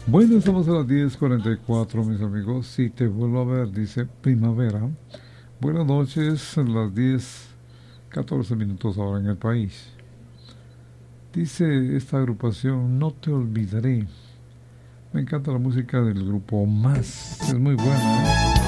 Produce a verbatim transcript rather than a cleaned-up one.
Bueno, estamos a las diez cuarenta y cuatro, mis amigos. Si te vuelvo a ver, dice primavera. Buenas noches, las diez catorce minutos ahora en el país. Dice esta agrupación, No te olvidaré. Me encanta la música del grupo Más. Es muy buena, ¿eh?